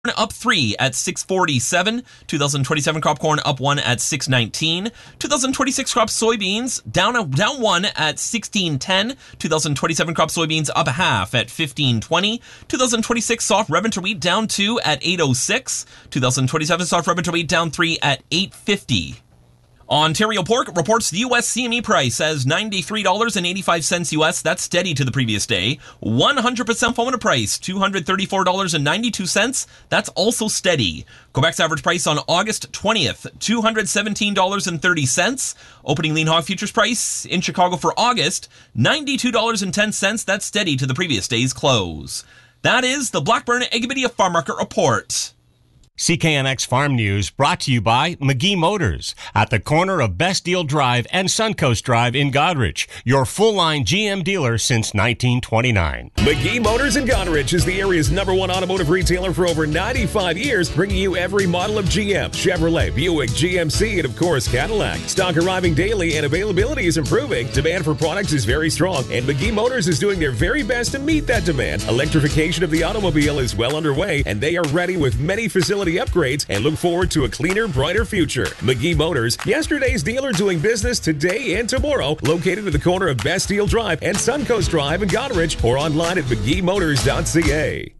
up 3 at $6.47. 2027 crop corn up 1 at $6.19. 2026 crop soybeans down 1 at $16.10. 2027 crop soybeans up a half at $15.20. 2026 soft red winter wheat down 2 at $8.06. 2027 soft red winter wheat down 3 at $8.50. Ontario Pork reports the U.S. CME price as $93.85 U.S. That's steady to the previous day. 100% formula price, $234.92. That's also steady. Quebec's average price on August 20th, $217.30. Opening lean hog futures price in Chicago for August, $92.10. That's steady to the previous day's close. That is the Blackburn Agribidia Farm Market Report. CKNX Farm News brought to you by McGee Motors at the corner of Bastille Drive and Suncoast Drive in Goderich, your full-line GM dealer since 1929. McGee Motors in Goderich is the area's #1 automotive retailer for over 95 years, bringing you every model of GM, Chevrolet, Buick, GMC, and of course Cadillac. Stock arriving daily and availability is improving. Demand for products is very strong, and McGee Motors is doing their very best to meet that demand. Electrification of the automobile is well underway, and they are ready with many facility upgrades and look forward to a cleaner, brighter future. McGee Motors, yesterday's dealer doing business today and tomorrow, located at the corner of Bastille Drive and Suncoast Drive in Goderich, or online at mcgeemotors.ca.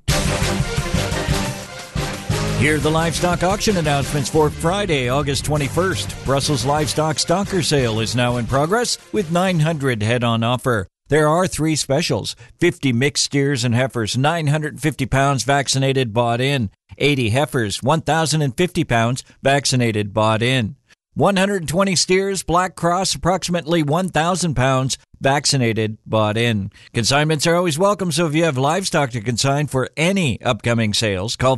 Here are the livestock auction announcements for Friday, August 21st. Brussels Livestock Stalker Sale is now in progress with 900 head on offer. There are 3 specials: 50 mixed steers and heifers, 950 pounds vaccinated, bought in. 80 heifers, 1,050 pounds vaccinated, bought in. 120 steers, Black Cross, approximately 1,000 pounds vaccinated, bought in. Consignments are always welcome, so if you have livestock to consign for any upcoming sales, call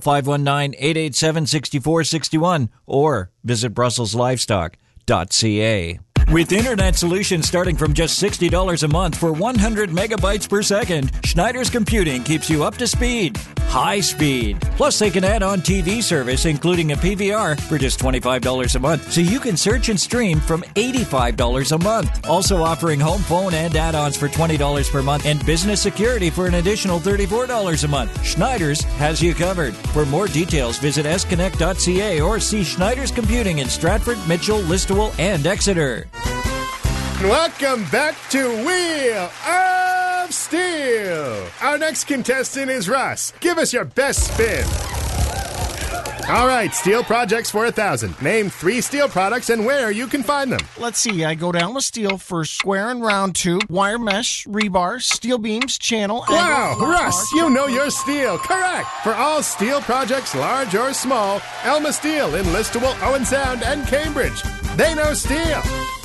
519-887-6461 or visit brusselslivestock.ca. With internet solutions starting from just $60 a month for 100 megabytes per second, Schneider's Computing keeps you up to speed. High speed. Plus, they can add on TV service, including a PVR, for just $25 a month, so you can search and stream from $85 a month. Also offering home phone and add-ons for $20 per month and business security for an additional $34 a month. Schneider's has you covered. For more details, visit sconnect.ca or see Schneider's Computing in Stratford, Mitchell, Listowel, and Exeter. Welcome back to Wheel of Steel. Our next contestant is Russ. Give us your best spin. All right, steel projects for 1,000. Name 3 steel products and where you can find them. Let's see, I go down with steel for square and round tube, wire mesh, rebar, steel beams, channel. Wow, Russ, you know your steel. Correct. For all steel projects, large or small, Elma Steel in Listowel, Owen Sound, and Cambridge. They know steel.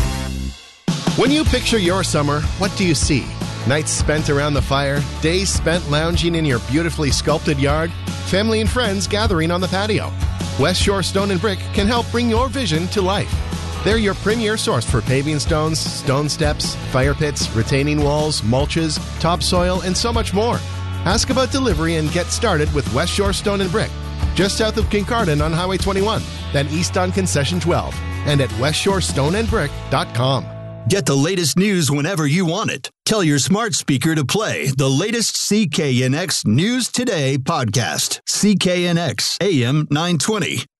When you picture your summer, what do you see? Nights spent around the fire, days spent lounging in your beautifully sculpted yard, family and friends gathering on the patio. West Shore Stone and Brick can help bring your vision to life. They're your premier source for paving stones, stone steps, fire pits, retaining walls, mulches, topsoil, and so much more. Ask about delivery and get started with West Shore Stone and Brick, just south of Kincardine on Highway 21, then east on Concession 12, and at westshorestoneandbrick.com. Get the latest news whenever you want it. Tell your smart speaker to play the latest CKNX News Today podcast. CKNX AM 920.